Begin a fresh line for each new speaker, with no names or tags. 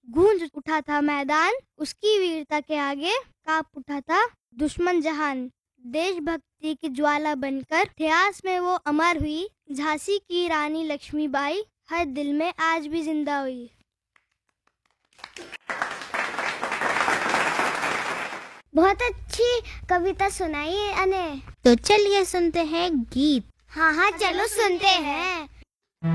गूंज उठा था मैदान, उसकी वीरता के आगे कांप उठा था दुश्मन जहान। देशभक्ति की ज्वाला बनकर इतिहास में वो अमर हुई, झांसी की रानी लक्ष्मीबाई हर दिल में आज भी जिंदा हुई।
बहुत अच्छी कविता सुनाई अने।
तो चलिए सुनते हैं गीत।
हाँ चलो सुनते हैं।